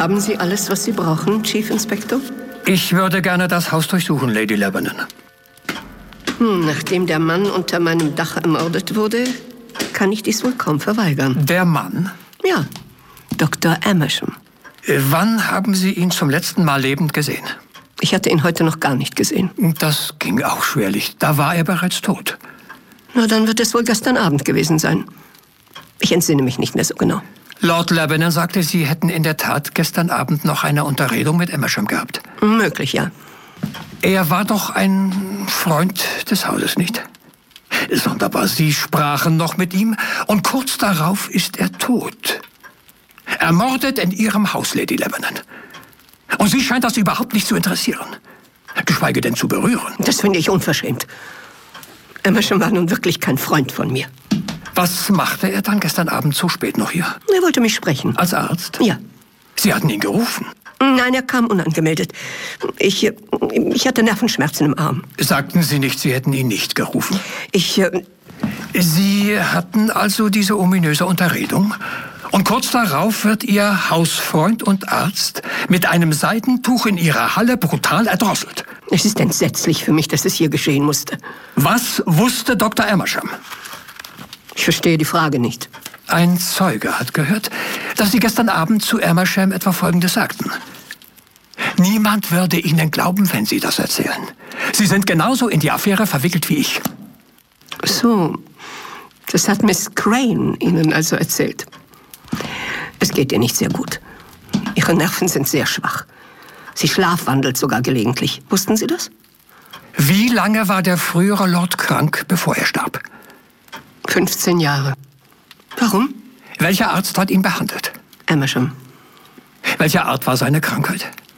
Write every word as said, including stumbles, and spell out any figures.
Haben Sie alles, was Sie brauchen, Chief Inspector? Ich würde gerne das Haus durchsuchen, Lady Lebanon. Hm, nachdem der Mann unter meinem Dach ermordet wurde, kann ich dies wohl kaum verweigern. Der Mann? Ja, Doktor Amersham. Wann haben Sie ihn zum letzten Mal lebend gesehen? Ich hatte ihn heute noch gar nicht gesehen. Das ging auch schwerlich. Da war er bereits tot. Na, dann wird es wohl gestern Abend gewesen sein. Ich entsinne mich nicht mehr so genau. Lord Lebanon sagte, Sie hätten in der Tat gestern Abend noch eine Unterredung mit Amersham gehabt. Möglich, ja. Er war doch ein Freund des Hauses, nicht? Sonderbar, Sie sprachen noch mit ihm und kurz darauf ist er tot. Ermordet in Ihrem Haus, Lady Lebanon. Und Sie scheint das überhaupt nicht zu interessieren. Geschweige denn zu berühren. Das finde ich unverschämt. Amersham war nun wirklich kein Freund von mir. Was machte er dann gestern Abend so spät noch hier? Er wollte mich sprechen. Als Arzt? Ja. Sie hatten ihn gerufen? Nein, er kam unangemeldet. Ich, ich hatte Nervenschmerzen im Arm. Sagten Sie nicht, Sie hätten ihn nicht gerufen? Ich... Äh Sie hatten also diese ominöse Unterredung? Und kurz darauf wird Ihr Hausfreund und Arzt mit einem Seidentuch in Ihrer Halle brutal erdrosselt. Es ist entsetzlich für mich, dass es hier geschehen musste. Was wusste Doktor Amersham? Ich verstehe die Frage nicht. Ein Zeuge hat gehört, dass Sie gestern Abend zu Amersham etwa Folgendes sagten. Niemand würde Ihnen glauben, wenn Sie das erzählen. Sie sind genauso in die Affäre verwickelt wie ich. So, das hat Miss Crane Ihnen also erzählt. Es geht ihr nicht sehr gut. Ihre Nerven sind sehr schwach. Sie schlafwandelt sogar gelegentlich. Wussten Sie das? Wie lange war der frühere Lord krank, bevor er starb? fünfzehn Jahre. Warum? Welcher Arzt hat ihn behandelt? Amersham. Welcher Art war seine Krankheit?